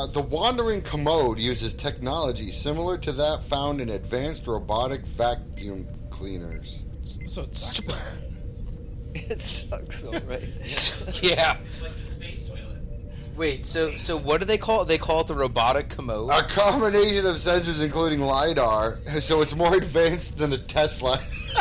The Wandering Commode uses technology similar to that found in advanced robotic vacuum cleaners. So it sucks. It sucks, all right. Yeah. It's like the space toilet. Wait, so what do they call it? They call it the robotic commode? A combination of sensors including LiDAR, so it's more advanced than a Tesla.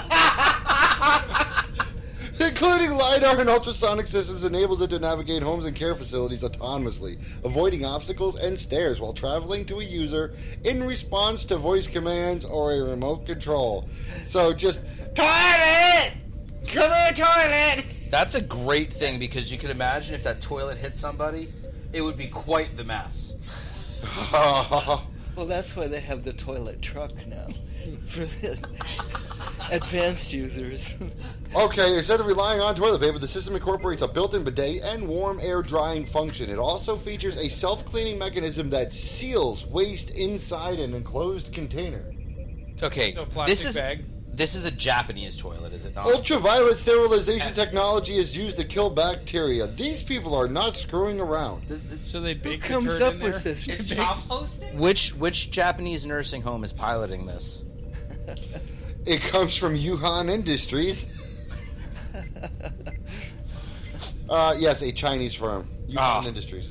Including LiDAR and ultrasonic systems enables it to navigate homes and care facilities autonomously, avoiding obstacles and stairs while traveling to a user in response to voice commands or a remote control. So just, toilet! Come here, toilet! That's a great thing because you can imagine if that toilet hit somebody, it would be quite the mess. Well, that's why they have the toilet truck now. For the advanced users. Okay, instead of relying on toilet paper, the system incorporates a built-in bidet and warm air drying function. It also features a self-cleaning mechanism that seals waste inside an enclosed container. Okay, So plastic bag. This is a Japanese toilet, is it not? Ultraviolet sterilization technology is used to kill bacteria. These people are not screwing around. So they Who bake the comes turd up in there? with this? It's composting? Which Japanese nursing home is piloting this? It comes from Yuhan Industries. Yes, a Chinese firm. Yuhan Industries.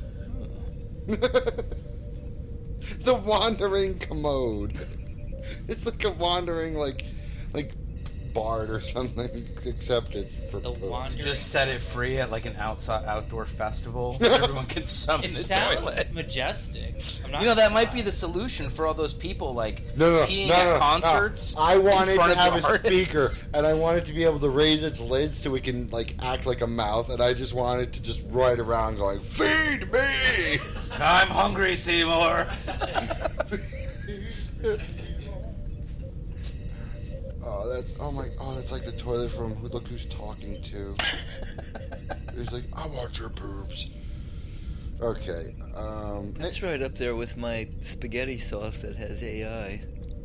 The Wandering Commode. It's like a wandering, like bard or something, except it's for The poop. wandering. Just set it free at like an outdoor festival. Everyone can summon the It sounds toilet. majestic. I'm not You know, that gonna might lie. be the solution for all those people like No, peeing no, at no, concerts. no. I wanted in front to have of a artists. speaker, and I wanted to be able to raise its lid so it can like act like a mouth, and I just wanted to just ride around going, "Feed me!" I'm hungry, Seymour. That's like the toilet from Look Who's Talking To. He's like, "I want your boobs." Okay, That's right up there with my spaghetti sauce that has AI.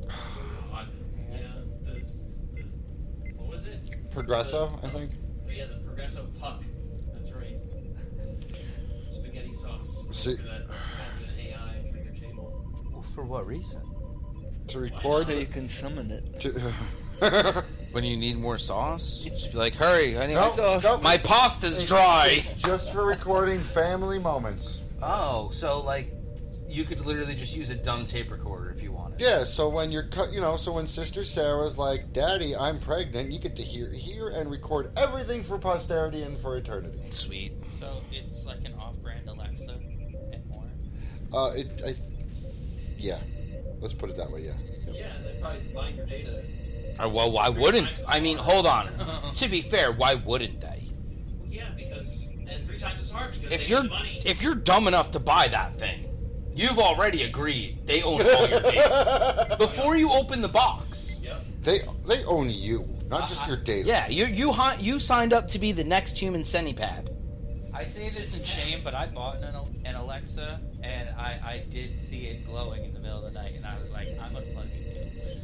What was it? Progresso, I think. The Progresso Puck. That's right. Spaghetti sauce. See- That has an AI for your table. For what reason? To record So you can summon it. When you need more sauce, just be like, "Hurry! I need Nope. my pasta's dry." Just for recording family moments. Oh, so like you could literally just use a dumb tape recorder if you wanted. Yeah, so when so when Sister Sarah's like, "Daddy, I'm pregnant," you get to hear and record everything for posterity and for eternity. Sweet. So it's like an off-brand Alexa and more. Yeah. Let's put it that way. Yeah. Yeah, they probably mine your data. Well, why wouldn't? I mean, hold on. To be fair, why wouldn't they? Yeah, because and 3 times as hard because If they you're need the money. if you're dumb enough to buy that thing, you've already agreed they own all your data before you open the box. Yep. They own you, not just your data. Yeah, you signed up to be the next human centipede. I say this in shame, but I bought an Alexa, and I did see it glowing in the middle of the night, and I was like, I'm unplugging it.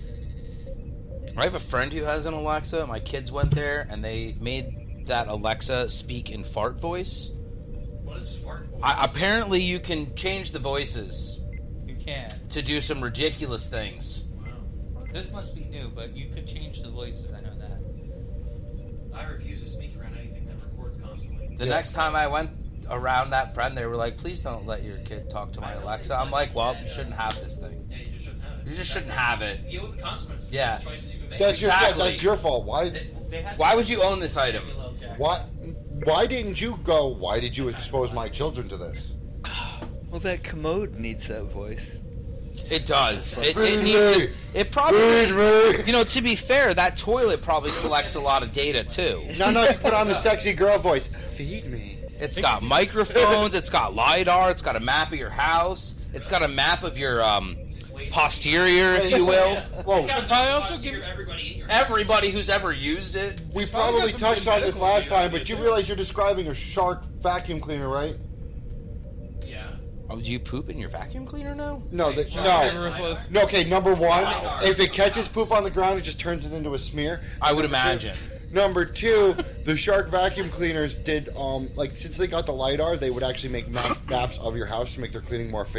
I have a friend who has an Alexa. My kids went there, and they made that Alexa speak in fart voice. What is fart voice? Apparently, you can change the voices You can. to do some ridiculous things. Wow. This must be new, but you could change the voices, I know that. I refuse to speak around anything that records constantly. The next time I went around that friend, they were like, "Please don't let your kid talk to my Alexa." I'm like, "Well, you shouldn't have this thing. Yeah, you just shouldn't have it. You just shouldn't have it." Deal with the consequences. Yeah. Of the choices you can make. Exactly. That's your fault. Why They had Why would you own this item? why didn't you go? Why did you expose my children to this? Well, that commode needs that voice. It does. It Feed needs. me. It probably. Feed me. You know, to be fair, that toilet probably collects a lot of data too. No, you put on the sexy girl voice. Feed me. It's got microphones. It's got LiDAR. It's got a map of your house. It's got a map of your posterior, if you will. Whoa. It's got I enough also cost give- to everybody in your house. Everybody who's ever used it. We probably probably got some touched good on this medical last use time, out of but it, you too. realize you're describing a Shark vacuum cleaner, right? Yeah. Oh, do you poop in your vacuum cleaner now? No, Okay, no. Shark Ruthless. No, okay, number one, LiDAR. if it catches poop on the ground, it just turns it into a smear. I would Number two- imagine. Number two, the Shark vacuum cleaners did, since they got the LiDAR, they would actually make maps of your house to make their cleaning more efficient.